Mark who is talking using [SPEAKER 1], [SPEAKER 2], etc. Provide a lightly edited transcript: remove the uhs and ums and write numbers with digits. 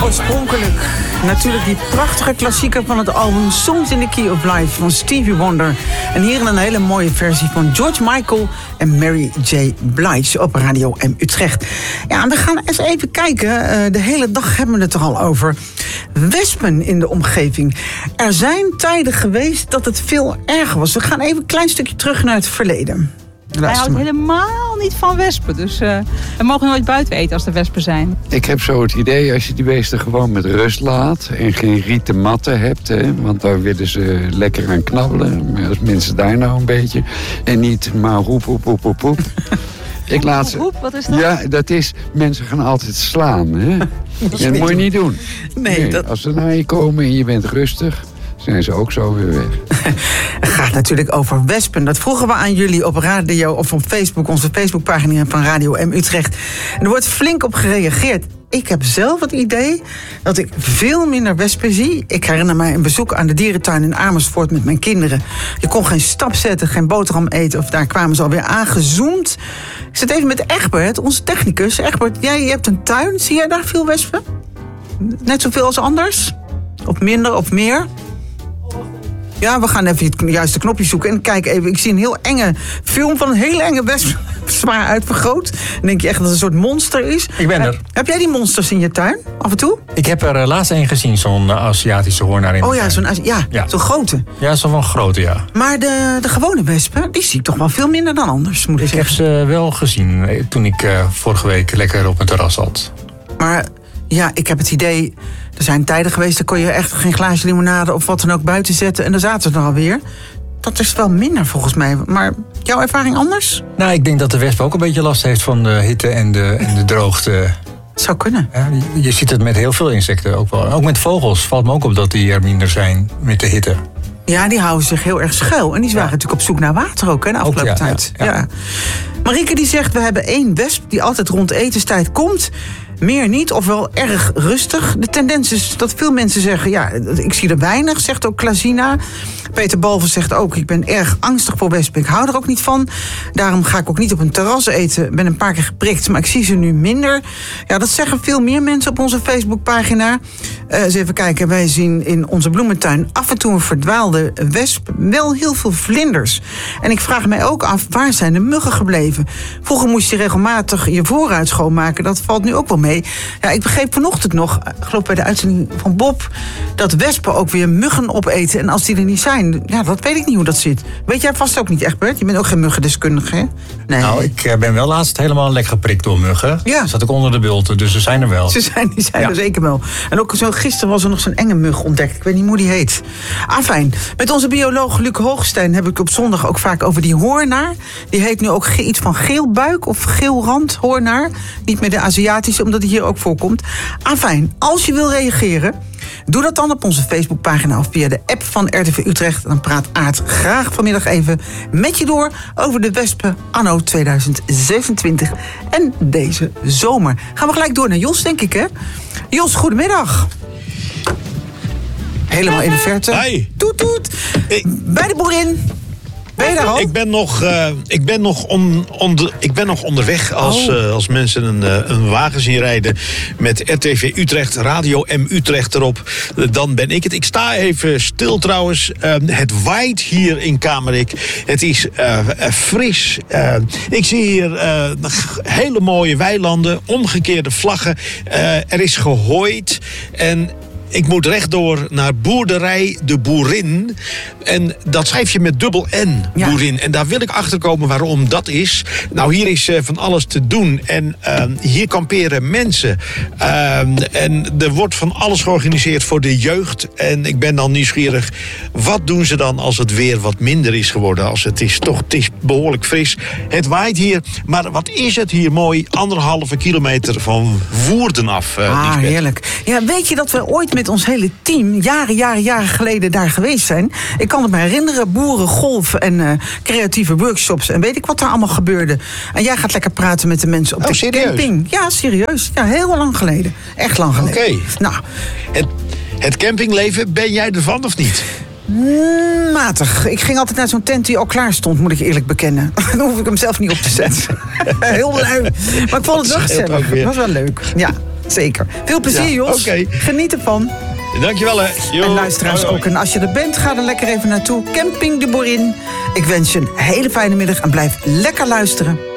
[SPEAKER 1] Oorspronkelijk natuurlijk die prachtige klassieker van het album Songs in the Key of Life van Stevie Wonder. En hier een hele mooie versie van George Michael en Mary J. Blige op Radio M Utrecht. Ja, we gaan eens even kijken. De hele dag hebben we het er al over. Wespen in de omgeving. Er zijn tijden geweest dat het veel erger was. We gaan even een klein stukje terug naar het verleden.
[SPEAKER 2] Hij houdt helemaal niet van wespen. Dus we mogen nooit buiten eten als er wespen zijn.
[SPEAKER 3] Ik heb zo het idee, als je die beesten gewoon met rust laat en geen rieten matten hebt, hè, want daar willen ze lekker aan knabbelen. Maar als mensen daar nou een beetje. En niet maar roep. Ik laat ze.
[SPEAKER 2] Roep, wat is dat?
[SPEAKER 3] Ja, dat is, mensen gaan altijd slaan. Hè? Dat moet je niet doen. Nee. Als ze naar je komen en je bent rustig, zijn ze ook zo weer weg.
[SPEAKER 1] Het gaat natuurlijk over wespen. Dat vroegen we aan jullie op radio of op Facebook, onze Facebookpagina van Radio M Utrecht. En er wordt flink op gereageerd. Ik heb zelf het idee dat ik veel minder wespen zie. Ik herinner mij een bezoek aan de dierentuin in Amersfoort met mijn kinderen. Je kon geen stap zetten, geen boterham eten of daar kwamen ze alweer aangezoomd. Ik zit even met Egbert, onze technicus. Egbert, jij hebt een tuin. Zie jij daar veel wespen? Net zoveel als anders? Of minder of meer? Ja, we gaan even het juiste knopje zoeken en kijk even. Ik zie een heel enge film van een hele enge wesp, zwaar uitvergroot. Dan denk je echt dat het een soort monster is.
[SPEAKER 4] Ik ben er.
[SPEAKER 1] Heb jij die monsters in je tuin, af en toe?
[SPEAKER 4] Ik heb er laatst een gezien, zo'n Aziatische hoornaar in.
[SPEAKER 1] Oh ja, zo'n grote.
[SPEAKER 4] Ja, zo'n grote, ja.
[SPEAKER 1] Maar de gewone wespen, die zie ik toch wel veel minder dan anders, moet ik zeggen.
[SPEAKER 4] Ik heb ze wel gezien toen ik vorige week lekker op een terras zat.
[SPEAKER 1] Maar ja, ik heb het idee, er zijn tijden geweest, dan kon je echt geen glaasje limonade of wat dan ook buiten zetten en dan zaten ze er alweer. Dat is wel minder volgens mij. Maar jouw ervaring anders?
[SPEAKER 4] Nou, ik denk dat de wesp ook een beetje last heeft van de hitte en de droogte.
[SPEAKER 1] Het zou kunnen.
[SPEAKER 4] Ja, je ziet het met heel veel insecten ook wel. Ook met vogels valt me ook op dat die er minder zijn met de hitte.
[SPEAKER 1] Ja, die houden zich heel erg schuil. En die waren natuurlijk op zoek naar water ook, hè, de afgelopen tijd. Ja. Marieke die zegt, we hebben 1 wesp die altijd rond etenstijd komt. Meer niet, of wel erg rustig. De tendens is dat veel mensen zeggen, ja, ik zie er weinig, zegt ook Klazina. Peter Balver zegt ook, ik ben erg angstig voor wespen. Ik hou er ook niet van. Daarom ga ik ook niet op een terras eten. Ben een paar keer geprikt, maar ik zie ze nu minder. Ja, dat zeggen veel meer mensen op onze Facebookpagina. Eens even kijken, wij zien in onze bloementuin af en toe een verdwaalde wesp. Wel heel veel vlinders. En ik vraag mij ook af, waar zijn de muggen gebleven? Vroeger moest je regelmatig je voorruit schoonmaken. Dat valt nu ook wel mee. Ja, ik begreep vanochtend nog, ik geloof bij de uitzending van Bob, dat wespen ook weer muggen opeten. En als die er niet zijn, ja, dat weet ik niet hoe dat zit. Weet jij vast ook niet, Egbert? Je bent ook geen muggendeskundige, hè? Nee.
[SPEAKER 4] Nou, ik ben wel laatst helemaal lek geprikt door muggen. Ja. Zat ik onder de bulten, dus ze zijn er wel.
[SPEAKER 1] Die zijn er zeker wel. En ook zo, gisteren was er nog zo'n enge mug ontdekt. Ik weet niet hoe die heet. Fijn. Met onze bioloog Luc Hoogstein heb ik op zondag ook vaak over die hoornaar. Die heet nu ook iets van geelbuik of geelrand hoornaar. Niet meer de Aziatische, omdat die hier ook voorkomt. Fijn. Als je wil reageren, doe dat dan op onze Facebookpagina of via de app van RTV Utrecht. Dan praat Aart graag vanmiddag even met je door over de wespen anno 2026 en deze zomer. Gaan we gelijk door naar Jos, denk ik, hè? Jos, goedemiddag. Helemaal in de verte.
[SPEAKER 5] Hi.
[SPEAKER 1] Toet, toet. Bij de boerin. Ben je daar al?
[SPEAKER 5] Ik ben nog onderweg als mensen een wagen zien rijden met RTV Utrecht, Radio M Utrecht erop. Dan ben ik het. Ik sta even stil trouwens. Het waait hier in Kamerik. Het is fris. Ik zie hier hele mooie weilanden, omgekeerde vlaggen. Er is gehooid en ik moet rechtdoor naar boerderij De Boerin. En dat schrijf je met dubbel N, ja. Boerin. En daar wil ik achterkomen waarom dat is. Nou, hier is van alles te doen. En hier kamperen mensen. En er wordt van alles georganiseerd voor de jeugd. En ik ben dan nieuwsgierig. Wat doen ze dan als het weer wat minder is geworden? Als het is behoorlijk fris. Het waait hier. Maar wat is het hier mooi? 1,5 kilometer van Woerden af.
[SPEAKER 1] Heerlijk. Ja, weet je dat we ooit met ons hele team jaren geleden daar geweest zijn? Ik kan het me herinneren, boerengolf en creatieve workshops en weet ik wat daar allemaal gebeurde. En jij gaat lekker praten met de mensen op de camping. Ja, serieus. Ja, heel lang geleden. Echt lang geleden.
[SPEAKER 5] Oké.
[SPEAKER 1] Nou.
[SPEAKER 5] Het campingleven, ben jij ervan of niet?
[SPEAKER 1] Matig. Ik ging altijd naar zo'n tent die al klaar stond, moet ik eerlijk bekennen. Dan hoef ik hem zelf niet op te zetten. Heel leuk. Maar ik vond het wel gezellig. Het was wel leuk. Ja. Zeker. Veel plezier,
[SPEAKER 5] Ja,
[SPEAKER 1] Jos.
[SPEAKER 5] oké.
[SPEAKER 1] Geniet ervan.
[SPEAKER 5] Dankjewel, hè. Jo,
[SPEAKER 1] En luisteraars
[SPEAKER 5] hoi, hoi.
[SPEAKER 1] ook. En als je er bent, ga er lekker even naartoe. Camping de Borin. Ik wens je een hele fijne middag en blijf lekker luisteren.